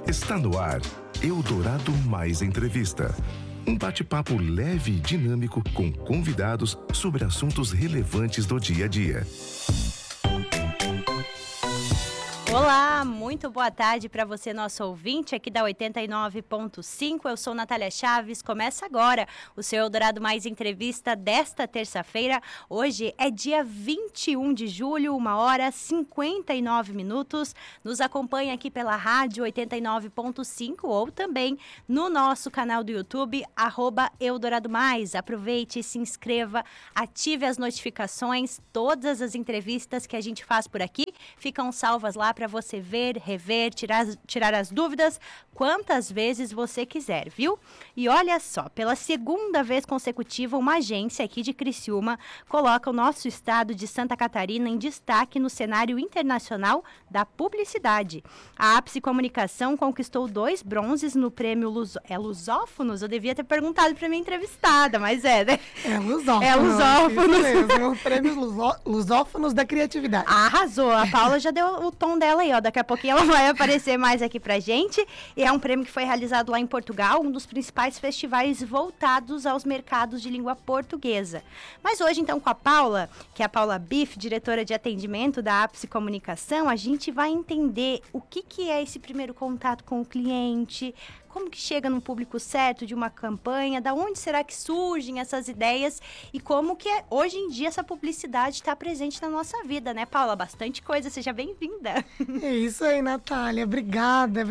Está no ar, Eldorado Mais Entrevista. Um bate-papo leve e dinâmico com convidados sobre assuntos relevantes do dia a dia. Olá, muito boa tarde para você, nosso ouvinte aqui da 89.5. Eu sou Natália Chaves. Começa agora o seu Eldorado Mais Entrevista desta terça-feira. Hoje é dia 21 de julho, 1h59. Nos acompanha aqui pela rádio 89.5 ou também no nosso canal do YouTube, @Eldorado Mais. Aproveite, se inscreva, ative as notificações. Todas as entrevistas que a gente faz por aqui ficam salvas lá para você ver, rever, tirar as dúvidas quantas vezes você quiser, viu? E olha só, pela segunda vez consecutiva, uma agência aqui de Criciúma coloca o nosso estado de Santa Catarina em destaque no cenário internacional da publicidade. A Ápice Comunicação conquistou 2 bronzes no prêmio Lusófonos. Eu devia ter perguntado para minha entrevistada, mas né? É Lusófonos. É Lusófonos. Isso mesmo, o prêmio Lusófonos da Criatividade. Arrasou, a Paula já deu o tom dela aí, ó. Daqui a pouquinho ela vai aparecer mais aqui pra gente. E é um prêmio que foi realizado lá em Portugal, um dos principais festivais voltados aos mercados de língua portuguesa. Mas hoje, então, com a Paula, que é a Paula Biff, diretora de atendimento da Ápice Comunicação, a gente vai entender o que é esse primeiro contato com o cliente, como que chega no público certo de uma campanha, da onde será que surgem essas ideias e como que hoje em dia essa publicidade está presente na nossa vida, né, Paula? Bastante coisa, seja bem-vinda. É isso aí, Natália. Obrigada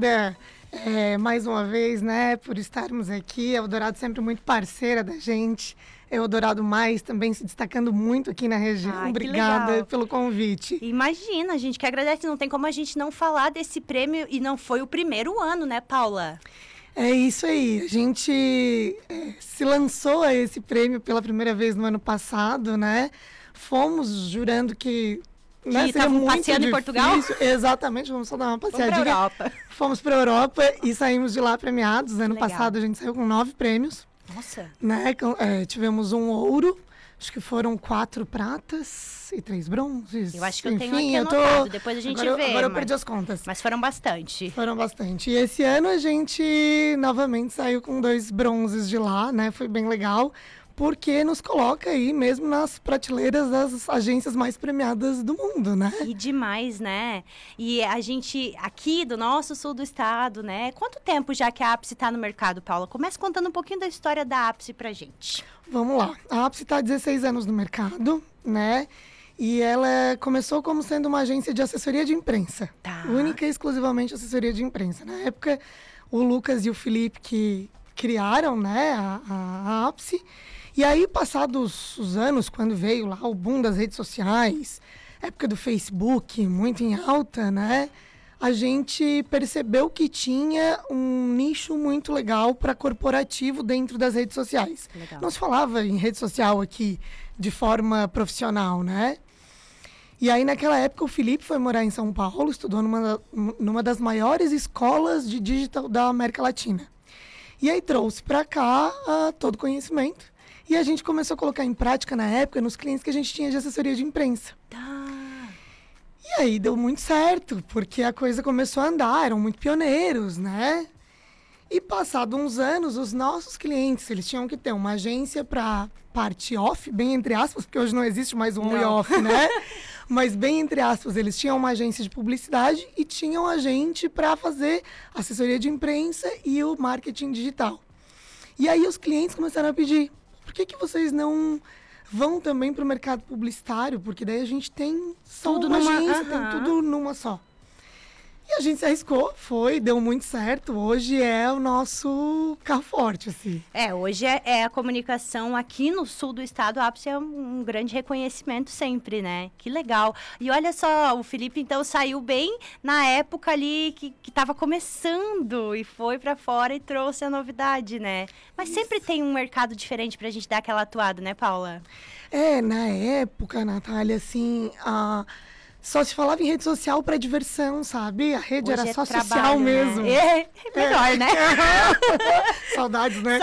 mais uma vez, né, por estarmos aqui. Eldorado sempre muito parceira da gente. Eldorado Mais também se destacando muito aqui na região. Obrigada pelo convite. Imagina, a gente que agradece. Não tem como a gente não falar desse prêmio e não foi o primeiro ano, né, Paula? É isso aí. A gente se lançou a esse prêmio pela primeira vez no ano passado, né? Fomos jurando que estavam passeando em Portugal? Exatamente, vamos só dar uma passeadinha. Fomos para a Europa e saímos de lá premiados. Ano passado a gente saiu com 9 prêmios. Nossa! Né? Tivemos um ouro, acho que foram 4 pratas e 3 bronzes. Eu acho que eu tenho aqui anotado, depois a gente vê. Agora eu perdi as contas. Mas foram bastante. Foram bastante. E esse ano a gente novamente saiu com 2 bronzes de lá, né? Foi bem legal, porque nos coloca aí mesmo nas prateleiras das agências mais premiadas do mundo, né? E demais, né? E a gente, aqui do nosso sul do estado, né? Quanto tempo já que a Ápice está no mercado, Paula? Começa contando um pouquinho da história da Ápice pra gente. Vamos lá. A Ápice está há 16 anos no mercado, né? E ela começou como sendo uma agência de assessoria de imprensa. Tá. Única e exclusivamente assessoria de imprensa. Na época, o Lucas e o Felipe que criaram, né, a Ápice. E aí, passados os anos, quando veio lá o boom das redes sociais, época do Facebook, muito em alta, né? A gente percebeu que tinha um nicho muito legal para corporativo dentro das redes sociais. Legal. Não se falava em rede social aqui de forma profissional, né? E aí, naquela época, o Felipe foi morar em São Paulo, estudou numa das maiores escolas de digital da América Latina. E aí trouxe para cá todo o conhecimento. E a gente começou a colocar em prática, na época, nos clientes que a gente tinha de assessoria de imprensa. Tá. E aí deu muito certo, porque a coisa começou a andar, eram muito pioneiros, né? E passados uns anos, os nossos clientes, eles tinham que ter uma agência para parte off, bem entre aspas, porque hoje não existe mais um on e off, né? Mas bem entre aspas, eles tinham uma agência de publicidade e tinham a gente para fazer assessoria de imprensa e o marketing digital. E aí os clientes começaram a pedir: por que vocês não vão também para o mercado publicitário? Porque daí a gente tem tudo numa agência, tem tudo numa só. E a gente se arriscou, deu muito certo. Hoje é o nosso carro forte, assim. Hoje é a comunicação aqui no sul do estado. A Ápice é um grande reconhecimento sempre, né? Que legal. E olha só, o Felipe, então, saiu bem na época ali que estava começando e foi para fora e trouxe a novidade, né? Mas sempre tem um mercado diferente pra gente dar aquela atuada, né, Paula? Na época, Natália, assim, só se falava em rede social para diversão, sabe? A rede hoje era só trabalho, social mesmo. Né? Melhor, né? Saudades, né?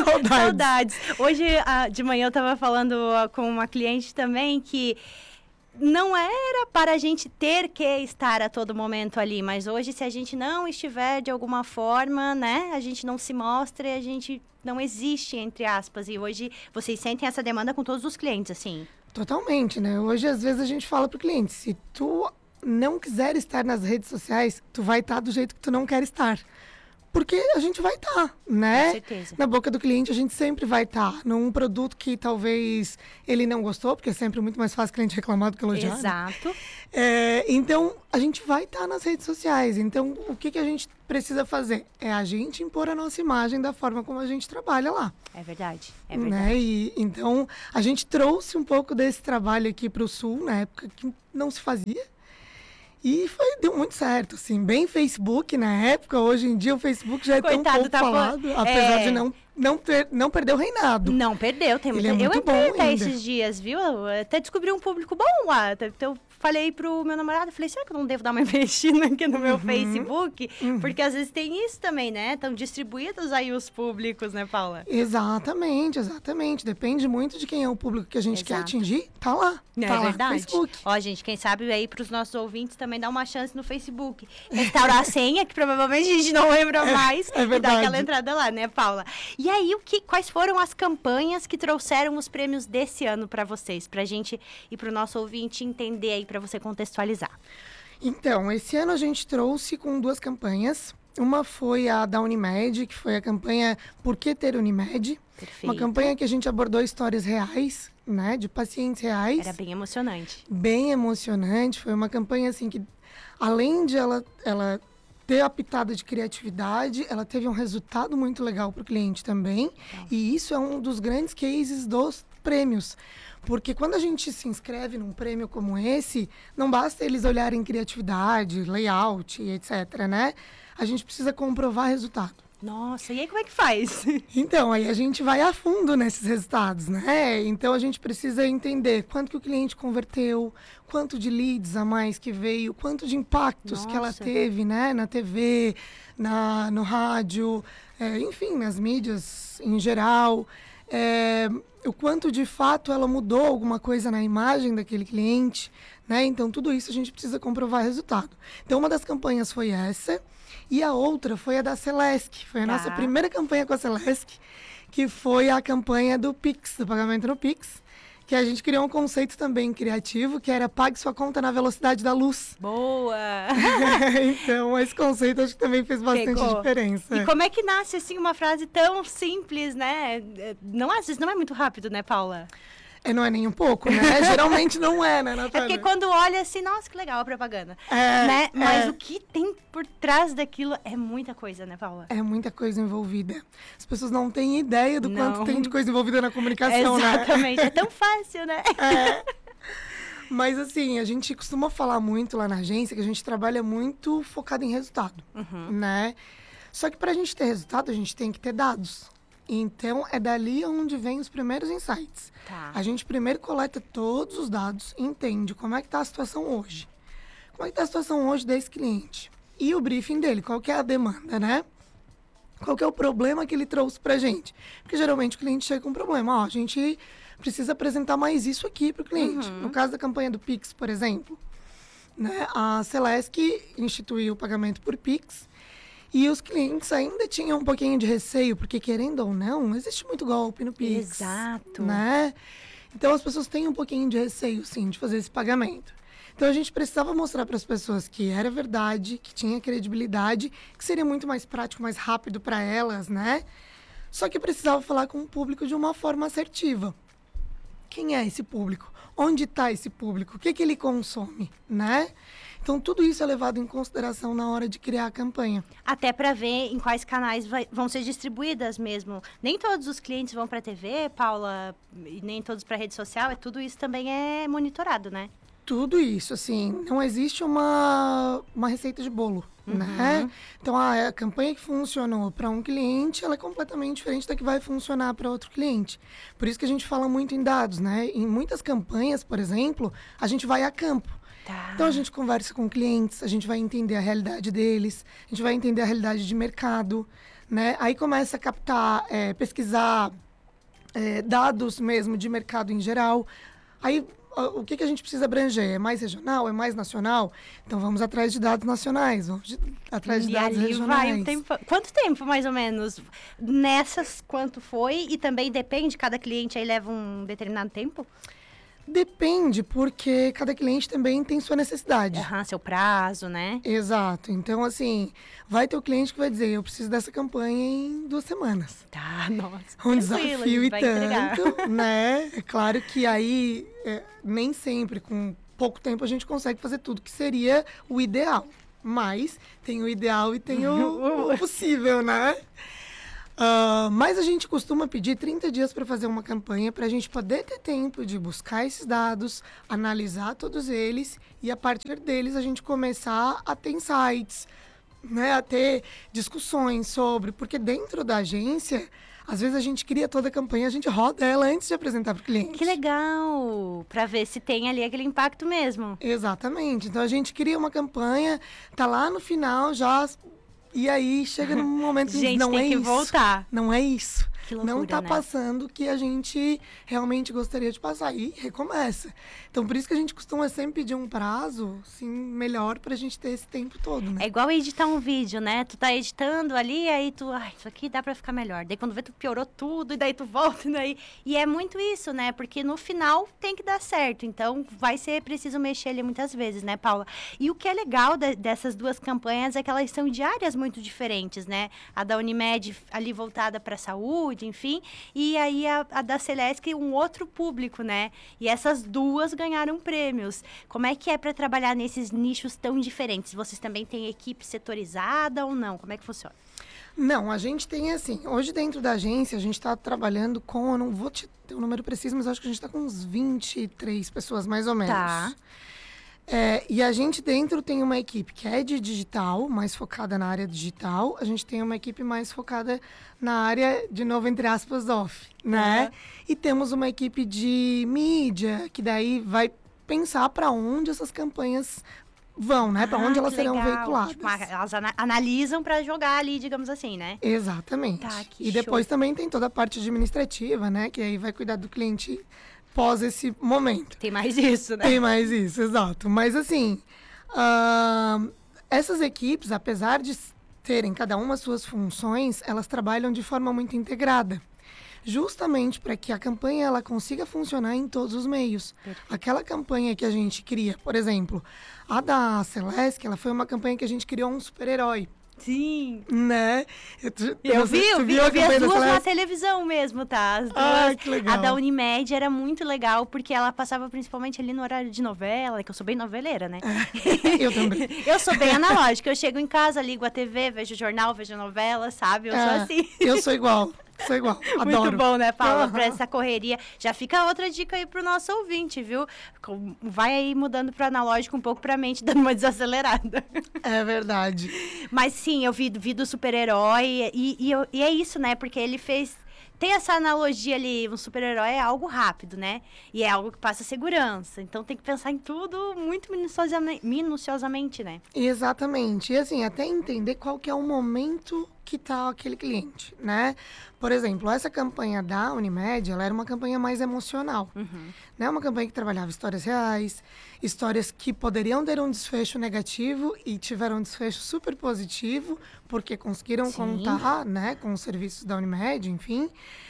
Saudades. Hoje, de manhã, eu estava falando com uma cliente também que não era para a gente ter que estar a todo momento ali, mas hoje, se a gente não estiver de alguma forma, né, a gente não se mostra e a gente não existe, entre aspas. E hoje vocês sentem essa demanda com todos os clientes, assim? Totalmente, né? Hoje, às vezes, a gente fala pro cliente, se tu não quiser estar nas redes sociais, tu vai estar do jeito que tu não quer estar. Porque a gente vai estar, né? Com certeza. Na boca do cliente, a gente sempre vai estar. Num produto que talvez ele não gostou, porque é sempre muito mais fácil o cliente reclamar do que elogiar. Exato. Então, a gente vai estar nas redes sociais. Então, o que a gente precisa fazer? É a gente impor a nossa imagem da forma como a gente trabalha lá. É verdade, Né? E, então, a gente trouxe um pouco desse trabalho aqui para o Sul, na época que não se fazia. E deu muito certo, assim, bem Facebook na época. Hoje em dia o Facebook já é Coitado, tão pouco falado, apesar de não perder o reinado. Não perdeu, tem Ele muita... é muito Eu entrei bom até ainda. esses dias, viu? Eu até descobri um público bom lá. Então, eu falei pro meu namorado, falei, será que eu não devo dar uma investida aqui no meu Facebook? Porque às vezes tem isso também, né? Estão distribuídos aí os públicos, né, Paula? Exatamente. Depende muito de quem é o público que a gente quer atingir. Tá lá. É Tá lá no verdade. Facebook. Ó, gente, quem sabe aí pros nossos ouvintes também dá uma chance no Facebook. Restaurar a senha, que provavelmente a gente não lembra mais. é e verdade. dar aquela entrada lá, né, Paula? E aí, quais foram as campanhas que trouxeram os prêmios desse ano para vocês? Pra gente e pro nosso ouvinte entender aí, pra você contextualizar. Então, esse ano a gente trouxe com 2 campanhas. Uma foi a da Unimed, que foi a campanha Por que ter Unimed? Perfeito. Uma campanha que a gente abordou histórias reais, né, de pacientes reais. Era bem emocionante. Bem emocionante. Foi uma campanha assim que, além de ela ter a pitada de criatividade, ela teve um resultado muito legal para o cliente também. E isso é um dos grandes cases dos prêmios. Porque quando a gente se inscreve num prêmio como esse, não basta eles olharem criatividade, layout, etc, né? A gente precisa comprovar resultado. Nossa, e aí como é que faz? Então, aí a gente vai a fundo nesses resultados, né? Então, a gente precisa entender quanto que o cliente converteu, quanto de leads a mais que veio, quanto de impactos que ela Nossa. teve, né? Na TV, no rádio, enfim, nas mídias em geral. O quanto, de fato, ela mudou alguma coisa na imagem daquele cliente, né? Então, tudo isso a gente precisa comprovar resultado. Então, uma das campanhas foi essa. E a outra foi a da Celesc. Foi a nossa primeira campanha com a Celesc, que foi a campanha do Pix, do pagamento no Pix, que a gente criou um conceito também criativo, que era pague sua conta na velocidade da luz. Boa! Então, esse conceito acho que também fez bastante Pegou. diferença. E como é que nasce, assim, uma frase tão simples, né? Não, às vezes não é muito rápido, né, Paula? Não é nem um pouco, né? Geralmente não é, né, É Natália? porque quando olha assim, nossa, que legal a propaganda. Né? Mas o que tem por trás daquilo é muita coisa, né, Paula? É muita coisa envolvida. As pessoas não têm ideia do Não. quanto tem de coisa envolvida na comunicação, né? Exatamente, é tão fácil, né? Mas assim, a gente costuma falar muito lá na agência que a gente trabalha muito focado em resultado, né? Só que pra gente ter resultado, a gente tem que ter dados. Então, é dali onde vem os primeiros insights. Tá. A gente primeiro coleta todos os dados, entende como é que está a situação hoje. Como é que está a situação hoje desse cliente? E o briefing dele, qual que é a demanda, né? Qual que é o problema que ele trouxe pra gente? Porque geralmente o cliente chega com um problema. Ó, a gente precisa apresentar mais isso aqui para o cliente. No caso da campanha do Pix, por exemplo, né? A Celesc instituiu o pagamento por Pix. E os clientes ainda tinham um pouquinho de receio, porque querendo ou não, existe muito golpe no Pix. Exato. Né? Então as pessoas têm um pouquinho de receio, sim, de fazer esse pagamento. Então a gente precisava mostrar para as pessoas que era verdade, que tinha credibilidade, que seria muito mais prático, mais rápido para elas, né? Só que precisava falar com o público de uma forma assertiva. Quem é esse público? Onde está esse público? O que ele consome, né? Então, tudo isso é levado em consideração na hora de criar a campanha. Até para ver em quais canais vão ser distribuídas mesmo. Nem todos os clientes vão para a TV, Paula, e nem todos para a rede social. Tudo isso também é monitorado, né? Tudo isso, assim, não existe uma receita de bolo, né? Então, a campanha que funcionou para um cliente, ela é completamente diferente da que vai funcionar para outro cliente. Por isso que a gente fala muito em dados, né? Em muitas campanhas, por exemplo, a gente vai a campo. Tá. Então, a gente conversa com clientes, a gente vai entender a realidade deles, a gente vai entender a realidade de mercado, né? Aí começa a captar, pesquisar dados mesmo de mercado em geral. Aí o que a gente precisa abranger? É mais regional? É mais nacional? Então vamos atrás de dados nacionais, atrás de dados regionais. Vai um tempo. Quanto tempo, mais ou menos? Nessas, quanto foi? E também depende, cada cliente aí leva um determinado tempo? Depende, porque cada cliente também tem sua necessidade. Seu prazo, né? Exato. Então, assim, vai ter o cliente que vai dizer, eu preciso dessa campanha em 2 semanas. Tá, nossa. Um desafio e tanto, né? É claro que aí, nem sempre, com pouco tempo, a gente consegue fazer tudo que seria o ideal. Mas tem o ideal e tem o possível, né? Mas a gente costuma pedir 30 dias para fazer uma campanha para a gente poder ter tempo de buscar esses dados, analisar todos eles e a partir deles a gente começar a ter insights, né? A ter discussões sobre, porque dentro da agência, às vezes a gente cria toda a campanha, a gente roda ela antes de apresentar para o cliente. Que legal! Para ver se tem ali aquele impacto mesmo. Exatamente. Então a gente cria uma campanha, tá lá no final já. E aí chega num momento que não é isso. Voltar. Não é isso. Que loucura, não tá né? passando o que a gente realmente gostaria de passar. E recomeça. Então, por isso que a gente costuma sempre pedir um prazo, assim, melhor pra gente ter esse tempo todo, né? É igual editar um vídeo, né? Tu tá editando ali, aí tu... isso aqui dá pra ficar melhor. Daí quando vê, tu piorou tudo, e daí tu volta, e daí... E é muito isso, né? Porque no final tem que dar certo. Então, vai ser preciso mexer ali muitas vezes, né, Paula? E o que é legal dessas duas campanhas é que elas são de áreas muito diferentes, né? A da Unimed ali voltada pra saúde, enfim. E aí a da Celesc, um outro público, né? E essas duas ganharam prêmios. Como é que é para trabalhar nesses nichos tão diferentes? Vocês também têm equipe setorizada ou não? Como é que funciona? Não, a gente tem assim, hoje dentro da agência a gente está trabalhando com, eu não vou te ter o número preciso, mas acho que a gente está com uns 23 pessoas mais ou menos. Tá. E a gente dentro tem uma equipe que é de digital, mais focada na área digital. A gente tem uma equipe mais focada na área, de novo, entre aspas, off, né? E temos uma equipe de mídia, que daí vai pensar para onde essas campanhas vão, né? Para onde elas serão veiculadas. Tipo, elas analisam para jogar ali, digamos assim, né? Exatamente. Tá, que e depois também tem toda a parte administrativa, né? Que aí vai cuidar do cliente pós esse momento. Tem mais isso, né? Tem mais isso, exato. Mas assim, essas equipes, apesar de terem cada uma suas funções, elas trabalham de forma muito integrada. Justamente para que a campanha ela consiga funcionar em todos os meios. Perfeito. Aquela campanha que a gente cria, por exemplo, a da Celesc, ela foi uma campanha que a gente criou um super-herói. Sim. Né? Eu vi as duas na televisão mesmo, tá? As duas. Que legal. A da Unimed era muito legal, porque ela passava principalmente ali no horário de novela, que eu sou bem noveleira, né? Eu também. Eu sou bem analógica. Eu chego em casa, ligo a TV, vejo jornal, vejo novela, sabe? Eu sou assim. Eu sou igual. Sou igual, adoro. Muito bom, né, Paula? Pra essa correria. Já fica outra dica aí pro nosso ouvinte, viu? Vai aí mudando pro analógico um pouco pra mente, dando uma desacelerada. É verdade. Mas sim, eu vi do super-herói e é isso, né? Porque ele tem essa analogia ali, um super-herói é algo rápido, né? E é algo que passa segurança. Então tem que pensar em tudo muito minuciosamente, né? Exatamente. E assim, até entender qual que é o momento que tá aquele cliente, né? Por exemplo, essa campanha da Unimed, ela era uma campanha mais emocional. Né? Uma campanha que trabalhava histórias reais, histórias que poderiam ter um desfecho negativo e tiveram um desfecho super positivo, porque conseguiram contar, né, com os serviços da Unimed, enfim.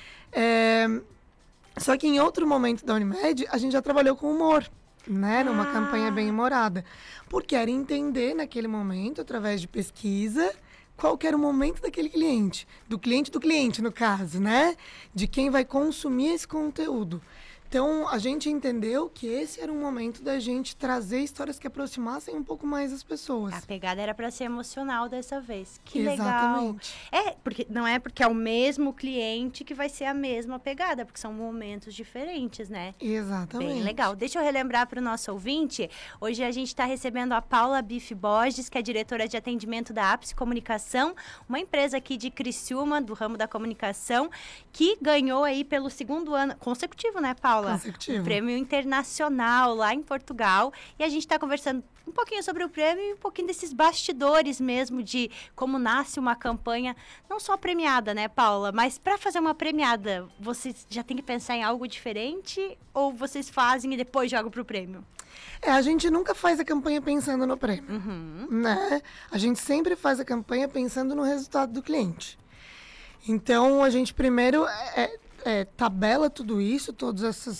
Só que em outro momento da Unimed, a gente já trabalhou com humor, né? Numa campanha bem humorada. Porque era entender naquele momento, através de pesquisa, qual que era o momento daquele cliente. Do cliente, no caso, né? De quem vai consumir esse conteúdo. Então, a gente entendeu que esse era um momento da gente trazer histórias que aproximassem um pouco mais as pessoas. A pegada era para ser emocional dessa vez. Que Exatamente. legal. Não é porque é o mesmo cliente que vai ser a mesma pegada, porque são momentos diferentes, né? Exatamente. Bem legal. Deixa eu relembrar para o nosso ouvinte. Hoje a gente está recebendo a Paula Bife Borges, que é diretora de atendimento da Ápice Comunicação, uma empresa aqui de Criciúma, do ramo da comunicação, que ganhou aí pelo 2º ano consecutivo, né, Paula? Paula? consecutivo. Um prêmio internacional lá em Portugal. E a gente está conversando um pouquinho sobre o prêmio e um pouquinho desses bastidores mesmo de como nasce uma campanha, não só premiada, né, Paula? Mas para fazer uma premiada, vocês já tem que pensar em algo diferente ou vocês fazem e depois jogam para o prêmio? A gente nunca faz a campanha pensando no prêmio, né? A gente sempre faz a campanha pensando no resultado do cliente. Então, a gente primeiro tabela tudo isso, todas